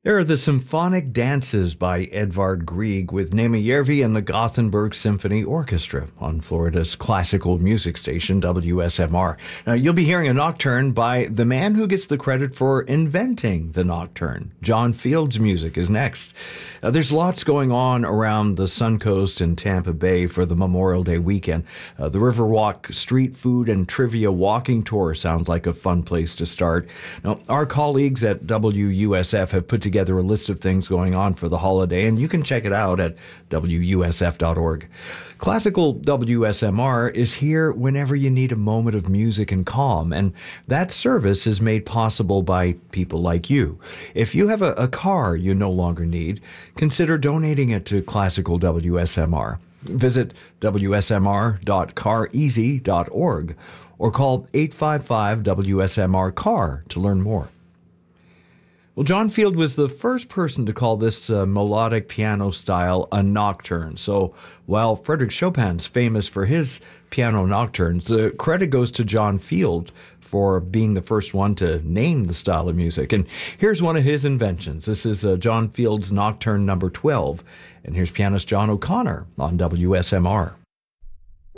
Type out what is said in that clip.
There are the Symphonic Dances by Edvard Grieg with Nemejärvi and the Gothenburg Symphony Orchestra on Florida's classical music station, WSMR. Now, you'll be hearing a nocturne by the man who gets the credit for inventing the nocturne. John Field's music is next. There's lots going on around the Suncoast and Tampa Bay for the Memorial Day weekend. The Riverwalk Street Food and Trivia Walking Tour sounds like a fun place to start. Now, our colleagues at WUSF have put together a list of things going on for the holiday, and you can check it out at WUSF.org. Classical WSMR is here whenever you need a moment of music and calm, and that service is made possible by people like you. If you have a car you no longer need, consider donating it to Classical WSMR. Visit wsmr.careasy.org or call 855-WSMR-CAR to learn more. Well, John Field was the first person to call this melodic piano style a nocturne. So while Frédéric Chopin's famous for his piano nocturnes, the credit goes to John Field for being the first one to name the style of music. And here's one of his inventions. This is John Field's Nocturne number 12. And here's pianist John O'Connor on WSMR.